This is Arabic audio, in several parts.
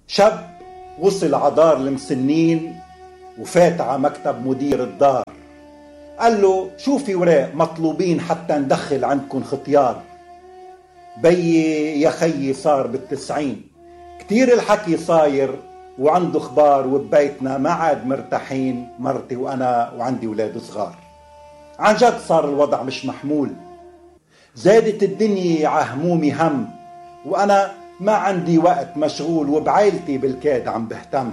شاب وصل عدار المسنين وفات على مكتب مدير الدار. قال له شو في وراق مطلوبين حتى ندخل عندكم ختيار. بيي يا خيي صار بالتسعين، كتير الحكي صاير وعنده خبار، وببيتنا ما عاد مرتاحين مرتي وأنا وعندي ولاد صغار. عن جد صار الوضع مش محمول، زادت الدنيا عهمومي هم، وأنا ما عندي وقت مشغول وبعائلتي بالكاد عم بهتم.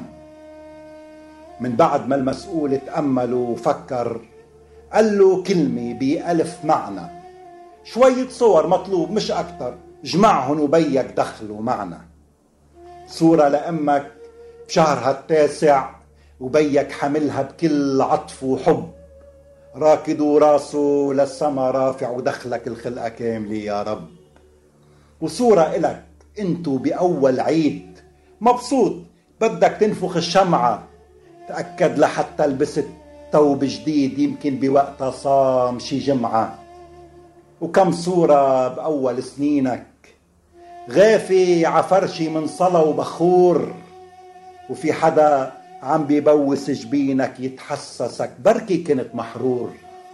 من بعد ما المسؤول اتأمل وفكر قال له كلمة بألف معنى، شوية صور مطلوب مش أكتر، جمعهن وبيك دخلوا معنا. صورة لأمك بشهرها التاسع وبيك حملها بكل عطف وحب، راكد راسه للسما رافع ودخلك الخلقة كاملة يا رب. وصورة إلك انتو بأول عيد مبسوط بدك تنفخ الشمعة، تأكد لحتى لبست ثوب جديد يمكن بوقتها صام شي جمعة. وكم صورة بأول سنينك غافي عفرشي من صلا وبخور، وفي حدا عم بيبوس جبينك يتحسسك بركي كنت محرور.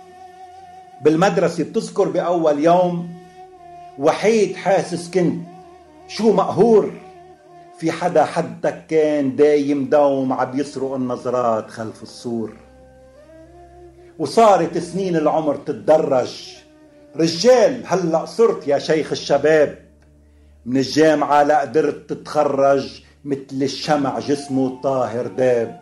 بالمدرسة بتذكر بأول يوم وحيد حاسس كنت شو مقهور، في حدا حدك كان دايم دوم عم يسرق النظرات خلف السور. وصارت سنين العمر تتدرج، رجال هلأ صرت يا شيخ الشباب، من الجامعة لا قدرت تتخرج مثل الشمع جسمه الطاهر داب.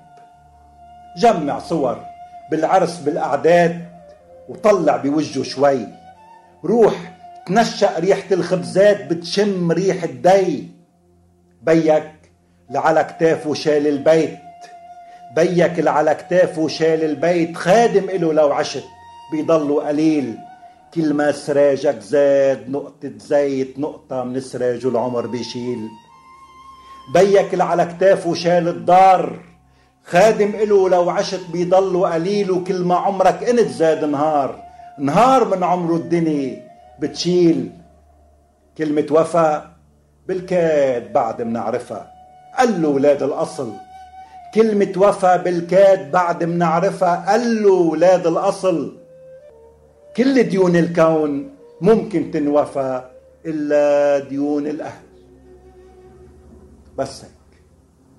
جمع صور بالعرس بالأعداد وطلع بوجهه شوي، روح تنشأ ريحة الخبزات بتشم ريحة دي. بيك لعلى كتافه شال البيت، بيك لعلى كتافه شال البيت، خادم إله لو عشت بيضله قليل، كل ما سراجك زاد نقطة زيت نقطة من سراج العمر بيشيل. بيك لعلى كتافه شال الدار، خادم إله لو عشت بيضله قليل، وكل ما عمرك انت زاد نهار، نهار من عمره الدنيا بتشيل. كلمة وفا بالكاد بعد منعرفها، قال له ولاد الأصل. كلمة وفا بالكاد بعد منعرفها، قال له ولاد الأصل. كل ديون الكون ممكن تنوفى إلا ديون الأهل. بس هيك.